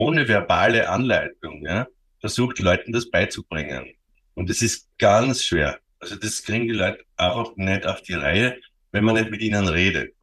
ohne verbale Anleitung, ja, versucht, Leuten das beizubringen. Und es ist ganz schwer. Also das kriegen die Leute einfach nicht auf die Reihe, wenn man nicht mit ihnen redet.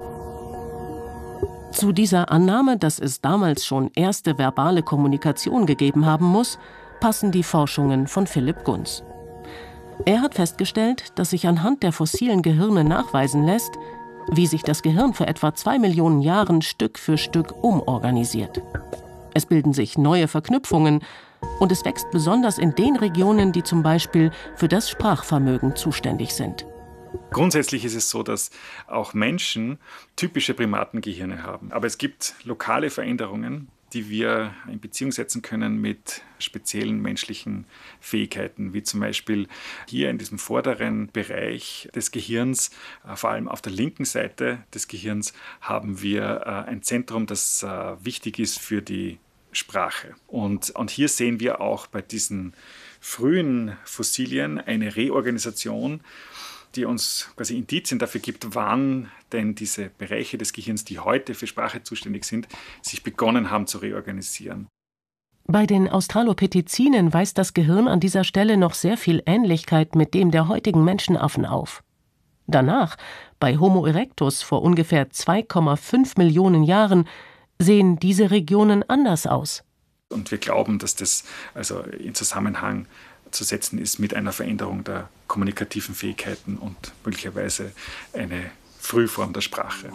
Zu dieser Annahme, dass es damals schon erste verbale Kommunikation gegeben haben muss, passen die Forschungen von Philipp Gunz. Er hat festgestellt, dass sich anhand der fossilen Gehirne nachweisen lässt, wie sich das Gehirn vor etwa 2 Millionen Jahren Stück für Stück umorganisiert. Es bilden sich neue Verknüpfungen und es wächst besonders in den Regionen, die zum Beispiel für das Sprachvermögen zuständig sind. Grundsätzlich ist es so, dass auch Menschen typische Primatengehirne haben. Aber es gibt lokale Veränderungen, die wir in Beziehung setzen können mit speziellen menschlichen Fähigkeiten, wie zum Beispiel hier in diesem vorderen Bereich des Gehirns, vor allem auf der linken Seite des Gehirns, haben wir ein Zentrum, das wichtig ist für die Sprache. Und hier sehen wir auch bei diesen frühen Fossilien eine Reorganisation, die uns quasi Indizien dafür gibt, wann denn diese Bereiche des Gehirns, die heute für Sprache zuständig sind, sich begonnen haben zu reorganisieren. Bei den Australopithecinen weist das Gehirn an dieser Stelle noch sehr viel Ähnlichkeit mit dem der heutigen Menschenaffen auf. Danach, bei Homo erectus vor ungefähr 2,5 Millionen Jahren, sehen diese Regionen anders aus. Und wir glauben, dass das also in Zusammenhang zu setzen ist mit einer Veränderung der kommunikativen Fähigkeiten und möglicherweise eine Frühform der Sprache.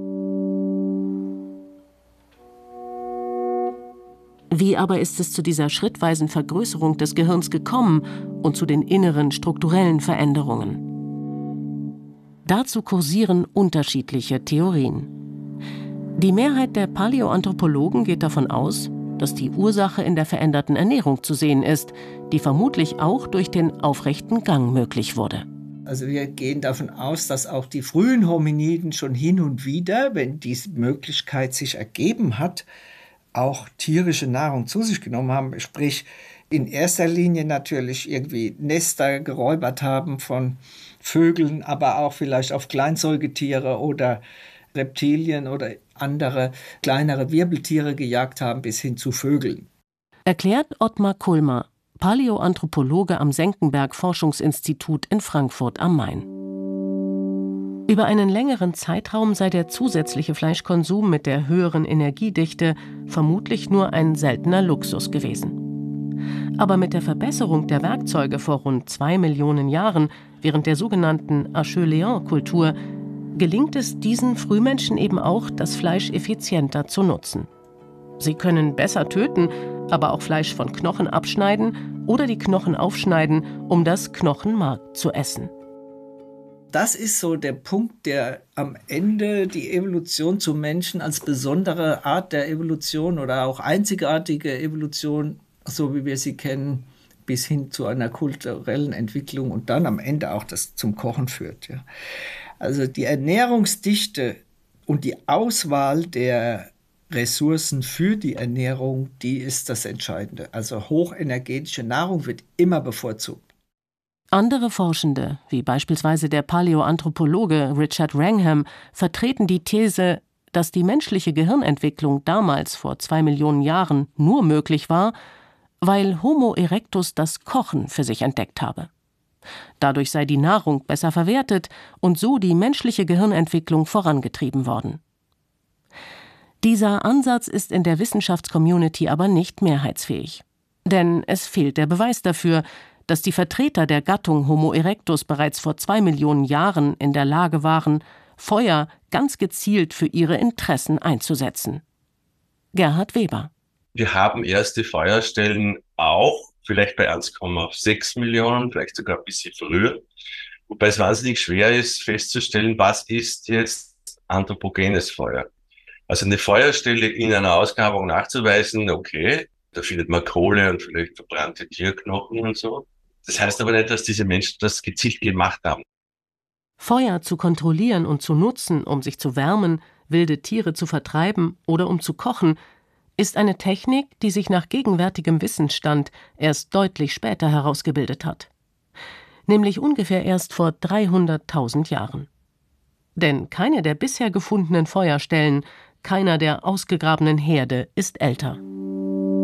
Wie aber ist es zu dieser schrittweisen Vergrößerung des Gehirns gekommen und zu den inneren strukturellen Veränderungen? Dazu kursieren unterschiedliche Theorien. Die Mehrheit der Paläoanthropologen geht davon aus, dass die Ursache in der veränderten Ernährung zu sehen ist, die vermutlich auch durch den aufrechten Gang möglich wurde. Also wir gehen davon aus, dass auch die frühen Hominiden schon hin und wieder, wenn diese Möglichkeit sich ergeben hat, auch tierische Nahrung zu sich genommen haben. Sprich, in erster Linie natürlich irgendwie Nester geräubert haben von Vögeln, aber auch vielleicht auf Kleinsäugetiere oder Reptilien oder andere kleinere Wirbeltiere gejagt haben, bis hin zu Vögeln. Erklärt Ottmar Kulmer, Paläoanthropologe am Senckenberg-Forschungsinstitut in Frankfurt am Main. Über einen längeren Zeitraum sei der zusätzliche Fleischkonsum mit der höheren Energiedichte vermutlich nur ein seltener Luxus gewesen. Aber mit der Verbesserung der Werkzeuge vor rund 2 Millionen Jahren während der sogenannten Acheulean-Kultur gelingt es diesen Frühmenschen eben auch, das Fleisch effizienter zu nutzen. Sie können besser töten, aber auch Fleisch von Knochen abschneiden oder die Knochen aufschneiden, um das Knochenmark zu essen. Das ist so der Punkt, der am Ende die Evolution zum Menschen als besondere Art der Evolution oder auch einzigartige Evolution, so wie wir sie kennen, bis hin zu einer kulturellen Entwicklung und dann am Ende auch das zum Kochen führt. Ja. Also die Ernährungsdichte und die Auswahl der Ressourcen für die Ernährung, die ist das Entscheidende. Also hochenergetische Nahrung wird immer bevorzugt. Andere Forschende, wie beispielsweise der Paläoanthropologe Richard Wrangham, vertreten die These, dass die menschliche Gehirnentwicklung damals vor 2 Millionen Jahren nur möglich war, weil Homo erectus das Kochen für sich entdeckt habe. Dadurch sei die Nahrung besser verwertet und so die menschliche Gehirnentwicklung vorangetrieben worden. Dieser Ansatz ist in der Wissenschaftscommunity aber nicht mehrheitsfähig. Denn es fehlt der Beweis dafür, dass die Vertreter der Gattung Homo erectus bereits vor 2 Millionen Jahren in der Lage waren, Feuer ganz gezielt für ihre Interessen einzusetzen. Gerhard Weber. Wir haben erste Feuerstellen auch, vielleicht bei 1,6 Millionen, vielleicht sogar ein bisschen früher. Wobei es wahnsinnig schwer ist, festzustellen, was ist jetzt anthropogenes Feuer. Also eine Feuerstelle in einer Ausgrabung nachzuweisen, okay, da findet man Kohle und vielleicht verbrannte Tierknochen und so. Das heißt aber nicht, dass diese Menschen das gezielt gemacht haben. Feuer zu kontrollieren und zu nutzen, um sich zu wärmen, wilde Tiere zu vertreiben oder um zu kochen, ist eine Technik, die sich nach gegenwärtigem Wissensstand erst deutlich später herausgebildet hat. Nämlich ungefähr erst vor 300.000 Jahren. Denn keine der bisher gefundenen Feuerstellen, keiner der ausgegrabenen Herde ist älter.